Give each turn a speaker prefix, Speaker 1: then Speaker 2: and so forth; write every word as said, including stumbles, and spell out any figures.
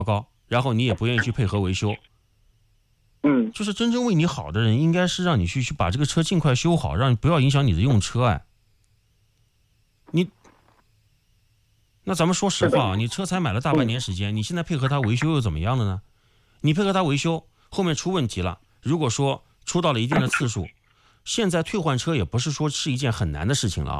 Speaker 1: 高，然后你也不愿意去配合维修。
Speaker 2: 嗯，
Speaker 1: 就是真正为你好的人，应该是让你去去把这个车尽快修好，让你不要影响你的用车。哎，你那咱们说实话啊，你车才买了大半年时间，你现在配合他维修又怎么样了呢？你配合他维修，后面出问题了，如果说出到了一定的次数，现在退换车也不是说是一件很难的事情了啊。